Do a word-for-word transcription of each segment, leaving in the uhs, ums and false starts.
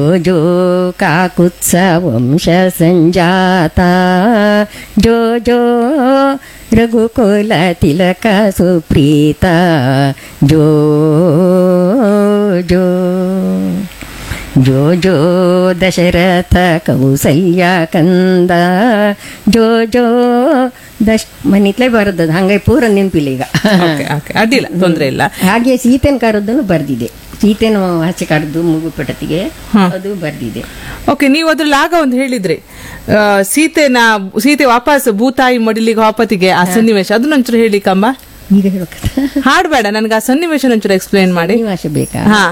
ಜೋ ಕಾಕುತ್ಸ ವಂಶ ಸಂಜಾತ ಜೋ ಜೋ ರಘುಕುಲ ತಿಲಕ ಸುಪ್ರೀತ ಜೋ ಜೋ ಜೋ ಜೋ ದಶರಥ ಕೌಸಲ್ಯ ಕಂದ ಜೋ ಜೋ ದಶ್ ಮನಿತ್ಲೇ ಬರದದು ಹಂಗೆ ಪೂರ ನೆನಪಿಲ್ಲ ಈಗ. ಅಡ್ಡಿಲ್ಲ, ತೊಂದರೆ ಇಲ್ಲ. ಹಾಗೆ ಸೀತೆನ ಕರೆದನ್ನು ಬರ್ದಿದೆ, ಸೀತೆನ ಆಚೆ ಕರೆದು ಮುಗುಪಟತಿಗೆ ಅದು ಬರ್ದಿದೆ. ಓಕೆ, ನೀವು ಅದ್ರಲ್ಲಿ ಆಗ ಒಂದು ಹೇಳಿದ್ರಿ ಸೀತೆನ ಸೀತೆ ವಾಪಸ್ ಭೂತಾಯಿ ಮಡಿಲಿಗೆ ವಾಪತಿಗೆ ಆ ಸನ್ನಿವೇಶ, ಅದನ್ನೊಂಚೂರು ಹೇಳಿಕಮ್ಮ. ಈಗ ಹೇಳಕ ಹಾಡ್ಬೇಡ, ನನ್ಗೆ ಆ ಸನ್ನಿವೇಶ ಒಂಚೂರು ಎಕ್ಸ್ಪ್ಲೇನ್ ಮಾಡಿ. ಸನ್ನಿವೇಶ ಬೇಕಾ? ಹಾ,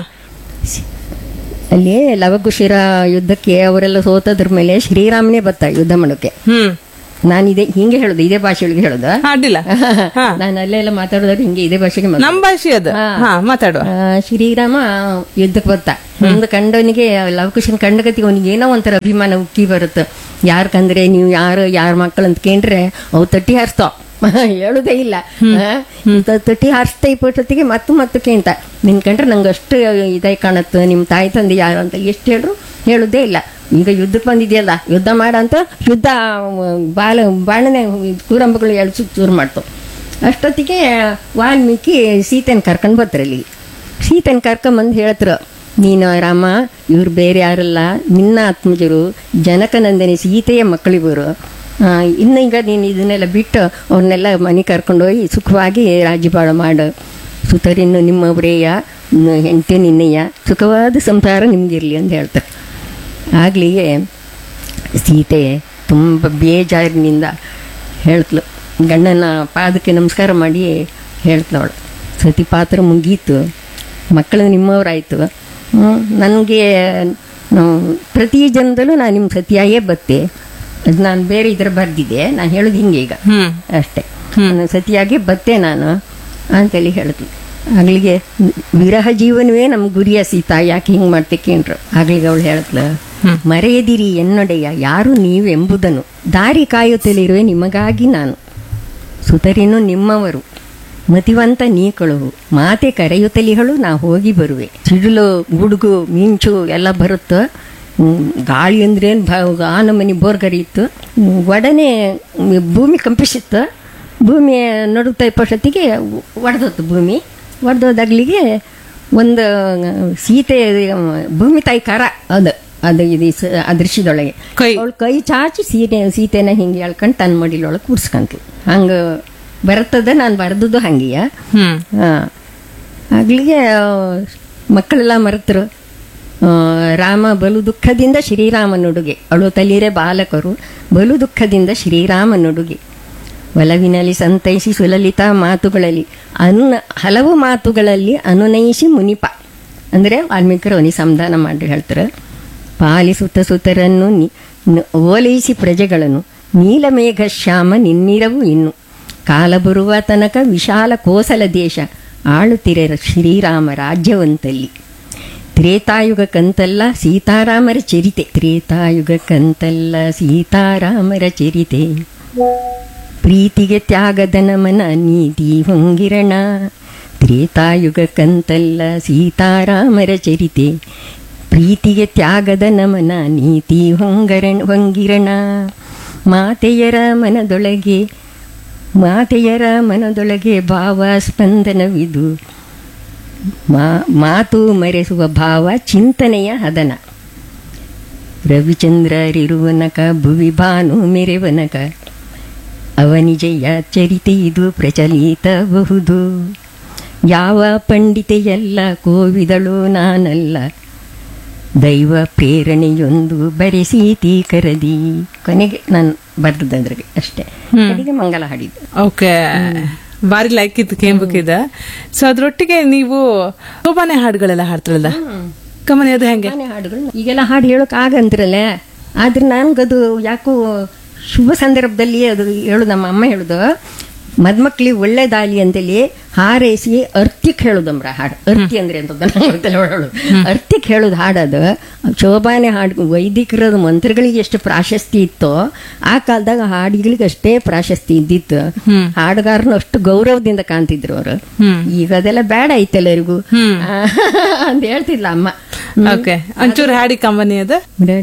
ಅಲ್ಲಿ ಲವಕುಶರ ಯುದ್ಧಕ್ಕೆ ಅವರೆಲ್ಲ ಸೋತದ್ರ ಮೇಲೆ ಶ್ರೀರಾಮನೇ ಬತ್ತ ಯುದ್ಧ ಮಾಡೋಕೆ. ಹ್ಮ್ ನಾನಿದೆ ಹಿಂಗೆ ಹೇಳುದು, ಇದೇ ಭಾಷೆಯೊಳಗೆ ಹೇಳುದ. ಅಡ್ಡಿಲ್ಲ, ನಾನು ಅಲ್ಲೆಲ್ಲ ಮಾತಾಡೋದ್ರೆ ಹಿಂಗೆ ಇದೇ ಭಾಷೆಗೆ ನಮ್ ಭಾಷೆ ಅದು. ಮಾತಾಡುವ. ಶ್ರೀರಾಮ ಯುದ್ಧಕ್ಕೆ ಬತ್ತ, ಒಂದು ಕಂಡವನಿಗೆ ಲವಕುಶನ ಕಂಡಗತಿಗೆ ಅವನಿಗೆ ಏನೋ ಒಂಥರ ಅಭಿಮಾನ ಉಕ್ಕಿ ಬರುತ್ತೆ. ಯಾರ್ ಕಂದ್ರೆ ನೀವು ಯಾರು ಯಾರ ಮಕ್ಕಳು ಅಂತ ಕೇಂಡ್ರೆ ಅವು ತಟ್ಟಿ ಹಾರಿಸ್ತಾವ, ಹೇಳುದೇ ಇಲ್ಲ. ತಟ್ಟಿ ಹಾರಿಸ್ತಾ ಇಪ್ಪತ್ತೊತ್ತಿಗೆ ಮತ್ತು ಮತ್ತು ಕೇಂತ ನಿನ್ ಕಂಡ್ರೆ ನಂಗೆ ಅಷ್ಟು ಇದಾಗಿ ಕಾಣುತ್ತೆ, ನಿಮ್ ತಾಯಿ ತಂದೆ ಯಾರು ಅಂತ ಎಷ್ಟು ಹೇಳ್ರು ಹೇಳುದೇ ಇಲ್ಲ. ಈಗ ಯುದ್ಧಕ್ಕೆ ಬಂದಿದೆಯಲ್ಲ, ಯುದ್ಧ ಮಾಡಂತ ಯುದ್ಧ ಬಾಲ ಬಾಣನೆ ಕೂರಂಬಗಳು ಎಳ್ಸು ಚೂರು ಮಾಡ್ತಾವ. ಅಷ್ಟೊತ್ತಿಗೆ ವಾಲ್ಮೀಕಿ ಸೀತೆನ ಕರ್ಕೊಂಡು ಬರ್ತಾರಲ್ಲಿ. ಸೀತೆನ ಕರ್ಕೊಂಬಂದು ಹೇಳ್ತಾರೆ, ನೀನು ರಾಮ ಇವ್ರು ಬೇರೆ ಯಾರಲ್ಲ, ನಿನ್ನ ಆತ್ಮಜರು ಜನಕನಂದನಿ ಸೀತೆಯ ಮಕ್ಕಳಿವರು. ಇನ್ನು ಈಗ ನೀನು ಇದನ್ನೆಲ್ಲ ಬಿಟ್ಟು ಅವ್ರನ್ನೆಲ್ಲ ಮನೆ ಕರ್ಕೊಂಡೋಗಿ ಸುಖವಾಗಿ ರಾಜ್ಯಪಾಲ ಮಾಡು. ಸುತರಿನ್ನು ನಿಮ್ಮವರೇಯ, ಹೆಂಡತಿ ನಿನ್ನಯ್ಯ, ಸುಖವಾದ ಸಂಸಾರ ನಿಮ್ಗಿರಲಿ ಅಂತ ಹೇಳ್ತಾರೆ. ಆಗ್ಲಿಗೆ ಸೀತೆ ತುಂಬ ಬೇಜಾರಿನಿಂದ ಹೇಳ್ತಳು, ಗಂಡನ ಪಾದಕ್ಕೆ ನಮಸ್ಕಾರ ಮಾಡಿ ಹೇಳ್ತವಳು, ಸತಿ ಪಾತ್ರ ಮುಗೀತು, ಮಕ್ಕಳು ನಿಮ್ಮವರಾಯಿತು, ನನಗೆ ಪ್ರತಿ ಜನ್ಮದಲ್ಲೂ ನಾನು ನಿಮ್ಮ ಸತಿಯಾಗೇ ಬತ್ತೆ. ಅದು ನಾನು ಬೇರೆ ಇದರ ಬರ್ದಿದ್ದೆ, ನಾನು ಹೇಳೋದು ಹಿಂಗೆ ಈಗ ಅಷ್ಟೇ, ನಾನು ಸತಿಯಾಗಿ ಬತ್ತೆ ನಾನು ಅಂತೇಳಿ ಹೇಳಿದ್ಲು. ಆಗ್ಲಿಗೆ ವಿರಹ ಜೀವನವೇ ನಮ್ಮ ಗುರಿಯ ಸೀತಾ, ಯಾಕೆ ಹಿಂಗೆ ಮಾಡ್ತೇಕೇನ್ರು. ಆಗ್ಲಿಗೆ ಅವಳು ಹೇಳ್ತಲ, ಮರೆಯದಿರಿ ಎನ್ನೊಡೆಯ ಯಾರು ನೀವೆಂಬುದನ್ನು, ದಾರಿ ಕಾಯುತ್ತಲಿರುವೆ ನಿಮಗಾಗಿ ನಾನು, ಸುತರಿನು ನಿಮ್ಮವರು, ಮತಿವಂತ ನೀ ಕಳುವು, ಮಾತೆ ಕರೆಯುತ್ತಲಿಗಳು ನಾ ಹೋಗಿ ಬರುವೆ. ಸಿಡಿಲು ಗುಡುಗು ಮಿಂಚು ಎಲ್ಲ ಬರುತ್ತೆ, ಗಾಳಿ ಅಂದ್ರೇನು ಭ ಆನ ಮನೆ ಬೋರ್ಗರಿಯಿತ್ತು, ಒಡನೆ ಭೂಮಿ ಕಂಪಿಸಿತ್ತು. ಭೂಮಿ ನಡುತ್ತಾ ಇಪ್ಪತ್ತೊತ್ತಿಗೆ ಒಡೆದೋತು ಭೂಮಿ. ಒಡೆದೋದಾಗ್ಲಿಗೆ ಒಂದು ಸೀತೆ ಭೂಮಿ ತಾಯಿ ಕರ ಅದು ಅದು ಇದು ಅದೃಶ್ಯದೊಳಗೆ ಅವಳು ಕೈ ಚಾಚಿ ಸೀತೆ ಸೀತೆನ ಹಿಂಗೆ ಹೇಳ್ಕೊಂಡು ತನ್ನ ಮಡಿಲೊಳಗೆ ಕೂಡ್ಸ್ಕಂತು. ಹಂಗೆ ಬರ್ತದ, ನಾನು ಬರ್ದದ್ದು ಹಂಗೆಯ. ಹಾಂ, ಆಗ್ಲಿಗೆ ಮಕ್ಕಳೆಲ್ಲ ಮರೆತರು. ರಾಮ ಬಲು ದುಃಖದಿಂದ ಶ್ರೀರಾಮನುಡುಗೆ, ಅಳು ತಲೀರೆ ಬಾಲಕರು ಬಲು ದುಃಖದಿಂದ ಶ್ರೀರಾಮನುಡುಗೆ, ಒಲವಿನಲ್ಲಿ ಸಂತೈಸಿ ಸುಲಲಿತ ಮಾತುಗಳಲ್ಲಿ ಅನು ಹಲವು ಮಾತುಗಳಲ್ಲಿ ಅನುನಯಿಸಿ ಮುನಿಪ, ಅಂದರೆ ವಾಲ್ಮೀಕರು ಅವನಿಗೆ ಸಂಧಾನ ಮಾಡಿ ಹೇಳ್ತಾರೆ. ಪಾಲಿಸುತ್ತ ಸುತರನ್ನು ಓಲೈಸಿ ಪ್ರಜೆಗಳನ್ನು, ನೀಲಮೇಘ ಶ್ಯಾಮ ನಿನ್ನಿರವು ಇನ್ನು, ಕಾಲ ಬರುವ ತನಕ ವಿಶಾಲ ಕೋಸಲ ದೇಶ ಆಳುತ್ತಿರೆ ಶ್ರೀರಾಮ ರಾಜ್ಯವಂತಲ್ಲಿ. ತ್ರೇತಾಯುಗ ಕಂತಲ್ಲ ಸೀತಾರಾಮರ ಚರಿತೆ, ತ್ರೇತಾಯುಗ ಕಂತಲ್ಲ ಸೀತಾರಾಮರ ಚರಿತೆ, ಪ್ರೀತಿಗೆ ತ್ಯಾಗದ ನಮನ ನೀತಿ ಹೊಂಗಿರಣ, ತ್ರೇತಾಯುಗ ಕಂತಲ್ಲ ಸೀತಾರಾಮರ ಚರಿತೆ, ಪ್ರೀತಿಗೆ ತ್ಯಾಗದ ನಮನ ನೀತಿ ಹೊಂಗರ ಹೊಂಗಿರಣ, ಮಾತೆಯರ ಮನದೊಳಗೆ ಮಾತೆಯರ ಮನದೊಳಗೆ ಭಾವ ಸ್ಪಂದನವಿದು, ಮಾ ಮಾತು ಮರೆಸುವ ಭಾವ ಚಿಂತನೆಯ ಹದನ, ರವಿಚಂದ್ರರಿರುವನಕ ಭುವಿ ಭಾನು ಮೆರೆವನಕ, ಅವನಿಜಯ ಚರಿತೆ ಇದು ಪ್ರಚಲಿತಬಹುದು, ಯಾವ ಪಂಡಿತೆಯಲ್ಲ ಕೋವಿದಳು ನಾನಲ್ಲ, ದೈವ ಪ್ರೇರಣೆಯೊಂದು ಬರೆಸೀತಿ ಕರದಿ. ಕೊನೆಗೆ ನಾನು ಬರ್ದದ್ರಿಗೆ ಅಷ್ಟೇ, ಅಡಿಗೆ ಮಂಗಲ ಹಾಡಿದ್ದು. ಓಕೆ, ಬಾರಿ ಲೈಕ್ ಇತ್ತು ಕೇಂಬುಕಿದ. ಸೊ ಅದ್ರೊಟ್ಟಿಗೆ ನೀವು ಶೋಭಾನೆ ಹಾಡುಗಳೆಲ್ಲ ಹಾಡ್ತಾರಲ್ಲ, ಕಮನೆ ಅದು ಹೆಂಗೆ ಹಾಡುಗಳು ಈಗೆಲ್ಲ ಹಾಡು ಹೇಳೋಕೆ ಆಗಂತ್ರಲ್ಲ, ಆದ್ರೆ ನನ್ಗದು ಯಾಕೋ ಶುಭ ಸಂದರ್ಭದಲ್ಲಿ ಅದು ಹೇಳು, ನಮ್ಮ ಅಮ್ಮ ಹೇಳುದು, ಮದ್ಮಕ್ಳಿಗೆ ಒಳ್ಳೇದಾಲಿ ಅಂತೇಳಿ ಹಾರೈಸಿ ಅರ್ತಿಕ್ ಹೇಳುದಮ್ರ ಹಾಡು. ಅರ್ತಿ ಅಂದ್ರೆ ಅಂತ ಹೇಳೋದು, ಅರ್ತಿಕ್ ಹೇಳುದು ಹಾಡದು. ಶೋಭಾನೆ ಹಾಡು ವೈದಿಕರದ ಮಂತ್ರಗಳಿಗೆ ಎಷ್ಟು ಪ್ರಾಶಸ್ತಿ ಇತ್ತೋ ಆ ಕಾಲದಾಗ ಹಾಡುಗಳಿಗೆ ಅಷ್ಟೇ ಪ್ರಾಶಸ್ತಿ ಇದ್ದಿತ್ತು. ಹಾಡುಗಾರನು ಅಷ್ಟು ಗೌರವದಿಂದ ಕಾಣ್ತಿದ್ರು ಅವರು. ಈಗ ಅದೆಲ್ಲ ಬೇಡ ಐತೆ ಎಲ್ಲರಿಗೂ ಅಂತ ಹೇಳ್ತಿದ್ಲ ಅಮ್ಮ. ಓಕೆ ಒಂಚೂರು ಹಾಡಿ ಕಂಬನಿ ಅದ